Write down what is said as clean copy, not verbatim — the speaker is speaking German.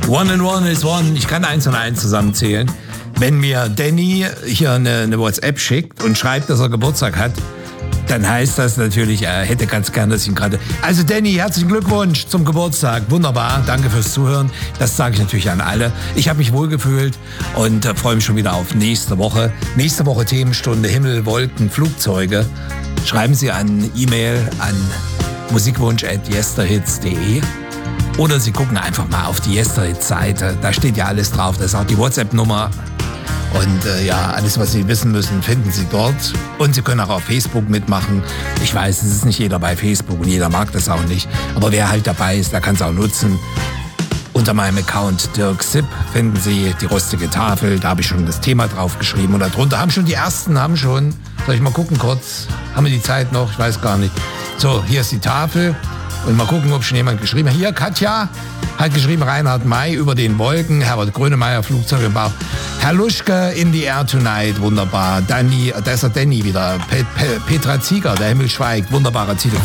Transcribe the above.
One and one is one. Ich kann 1 und 1 zusammenzählen. Wenn mir Danny hier eine WhatsApp schickt und schreibt, dass er Geburtstag hat, dann heißt das natürlich, er hätte ganz gern, dass ich ihn gerade... Also Danny, herzlichen Glückwunsch zum Geburtstag. Wunderbar, danke fürs Zuhören. Das sage ich natürlich an alle. Ich habe mich wohlgefühlt und freue mich schon wieder auf nächste Woche. Nächste Woche Themenstunde Himmel, Wolken, Flugzeuge. Schreiben Sie eine E-Mail an musikwunsch@yesterhits.de oder Sie gucken einfach mal auf die Yesterhits-Seite. Da steht ja alles drauf. Das ist auch die WhatsApp-Nummer. Und alles, was Sie wissen müssen, finden Sie dort. Und Sie können auch auf Facebook mitmachen. Ich weiß, es ist nicht jeder bei Facebook und jeder mag das auch nicht. Aber wer halt dabei ist, der kann es auch nutzen. Unter meinem Account Dirk Sipp finden Sie die rostige Tafel. Da habe ich schon das Thema drauf geschrieben. Und darunter haben schon die ersten, soll ich mal gucken kurz? Haben wir die Zeit noch? Ich weiß gar nicht. So, hier ist die Tafel. Und mal gucken, ob schon jemand geschrieben hat. Hier, Katja hat geschrieben, Reinhard May über den Wolken, Herbert Grönemeyer, Flugzeug im Bauch. Herr Luschke, In the Air Tonight, wunderbar. Danny, da ist der Danny wieder. Petra Zieger, Der Himmel schweigt, wunderbarer Titel.